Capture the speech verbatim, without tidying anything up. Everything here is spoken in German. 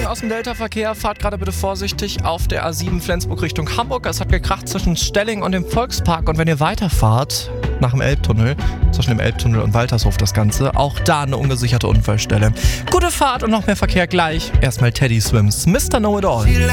aus dem Delta-Verkehr. Fahrt gerade bitte vorsichtig auf der A sieben Flensburg Richtung Hamburg. Es hat gekracht zwischen Stelling und dem Volkspark. Und wenn ihr weiterfahrt, nach dem Elbtunnel, zwischen dem Elbtunnel und Waltershof das Ganze, auch da eine ungesicherte Unfallstelle. Gute Fahrt und noch mehr Verkehr gleich. Erstmal Teddy Swims, Mister Know It All.